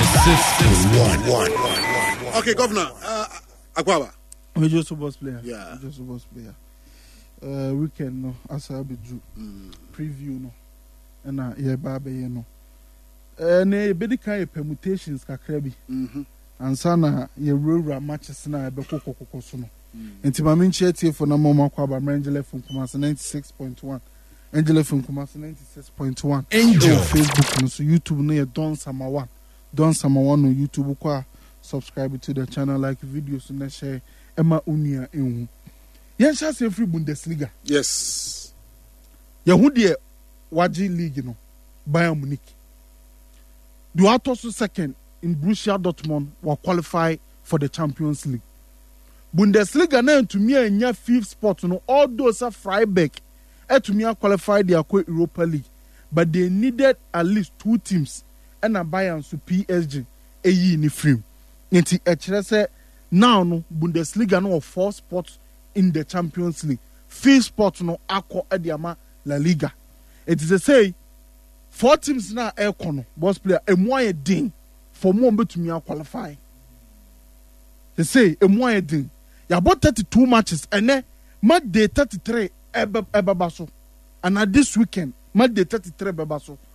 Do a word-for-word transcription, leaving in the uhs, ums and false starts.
ninety-six point one. Okay, Governor, uh, Akwaba. We just a boss player. Yeah. We just a boss player. Uh, weekend no, as I be do preview no, and uh, yeah, baby, you know. Uh, ne bedi kind of permutations kakrebi. Mhm. And sana ye rura matches na ebe koko koko so no. Enti ma min chete for na mama Akwaba Angela from Kumasi ninety-six point one. Angela from Kumasi ninety-six point one. Angel Facebook no so YouTube no ye Don Sama one. Don Sama one on YouTube kwa subscribe to the channel, like videos na share Emma Unia enhu. Yen sha se free Bundesliga. Yes. Yehudi Waji League no. Bayern Munich. The Atos second in Borussia Dortmund will qualify for the Champions League. Bundesliga na to me enya fifth spot no, all those are Freiburg e to me qualify their Europa League, but they needed at least two teams and a Bayern so P S G e yi ni frame. Nti e kire say now no Bundesliga no four spots in the Champions League. Fifth spot no akọ e de ama La Liga. It is a say four teams now air kono boss player a more ding for more to me qualify. They say a more ding. You bought thirty-two matches and then match day thirty-three eba eba baso. And at this weekend, match day thirty-three eba baso.